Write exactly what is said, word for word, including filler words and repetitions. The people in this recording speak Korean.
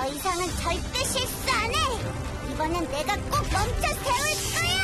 이상은 절대 실수 안 해! 이번엔 내가 꼭 멈춰 세울 거야!